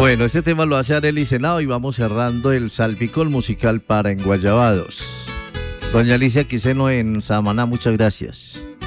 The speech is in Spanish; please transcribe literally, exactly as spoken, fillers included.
Bueno, este tema lo hace Arely Senado y vamos cerrando el salpicón musical para Enguayabados. Doña Alicia Quiseno en Samaná, muchas gracias.